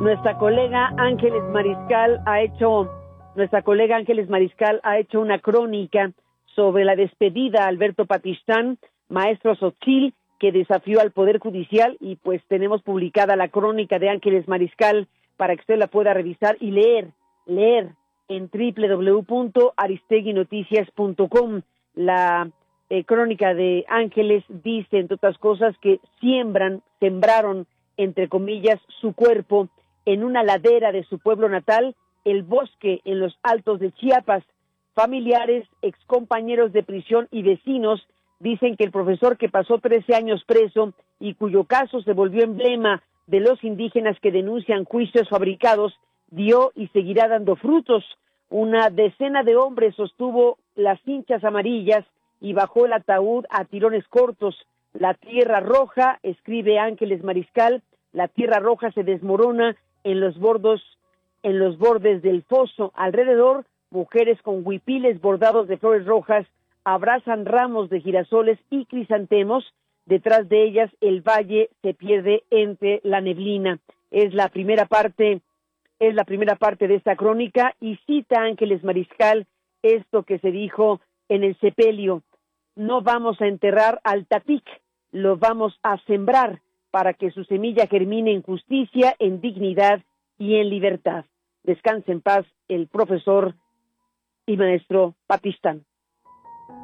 Nuestra colega Ángeles Mariscal ha hecho una crónica sobre la despedida a Alberto Patistán, maestro Xochitl, que desafió al Poder Judicial, y pues tenemos publicada la crónica de Ángeles Mariscal para que usted la pueda revisar y leer en www.aristeguinoticias.com. La crónica de Ángeles dice, entre otras cosas, que sembraron, entre comillas, su cuerpo en una ladera de su pueblo natal, el Bosque, en los Altos de Chiapas. Familiares, excompañeros de prisión y vecinos dicen que el profesor, que pasó 13 años preso y cuyo caso se volvió emblema de los indígenas que denuncian juicios fabricados, dio y seguirá dando frutos. Una decena de hombres sostuvo las cinchas amarillas y bajó el ataúd a tirones cortos. La Tierra Roja, escribe Ángeles Mariscal, la Tierra Roja se desmorona en los bordes del foso. Alrededor, mujeres con huipiles bordados de flores rojas abrazan ramos de girasoles y crisantemos. Detrás de ellas, el valle se pierde entre la neblina. Es la primera parte de esta crónica, y cita Ángeles Mariscal esto que se dijo en el sepelio: no vamos a enterrar al Tatic, lo vamos a sembrar para que su semilla germine en justicia, en dignidad y en libertad. Descanse en paz el profesor y maestro Patistán.